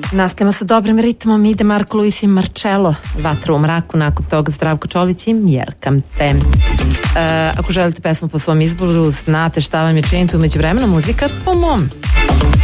Nastavljamo sa dobrim ritmom, ide Marko Luis i Marcello, Vatra u mraku, nakon toga Zdravko Čolić i Mjerkam te. Ako želite pesmu po svom izboru, znate šta vam je činiti, umeđu vremena muzika po mom.